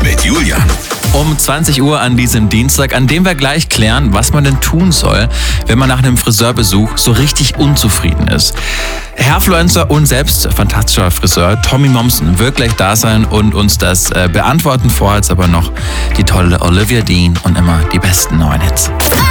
mit Julian. Um 20 Uhr an diesem Dienstag, an dem wir gleich klären, was man denn tun soll, wenn man nach einem Friseurbesuch so richtig unzufrieden ist. Hairfluencer und selbst fantastischer Friseur Tommy Mommsen wird gleich da sein und uns das beantworten. Vorher jetzt aber noch die tolle Olivia Dean und immer die besten neuen Hits.